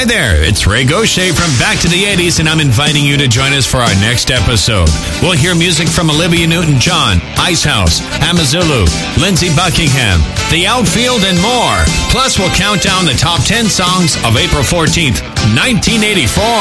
there, it's Ray Gaucher from Back to the 80s, and I'm inviting you to join us for our next episode. We'll hear music from Olivia Newton-John, Icehouse, Amazulu, Lindsey Buckingham, The Outfield, and more. Plus, we'll count down the top 10 songs of April 14th, 1984.